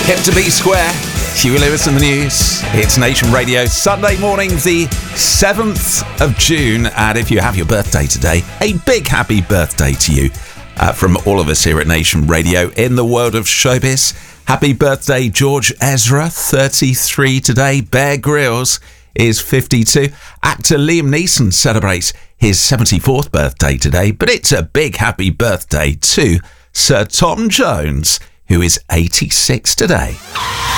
Hip to be square. Huey Lewis in the news. It's Nation Radio. Sunday morning, the 7th of June. And if you have your birthday today, a big happy birthday to you from all of us here at Nation Radio. In the world of showbiz, happy birthday, George Ezra, 33 today. Bear Grylls is 52. Actor Liam Neeson celebrates his 74th birthday today. But it's a big happy birthday to Sir Tom Jones, who is 86 today.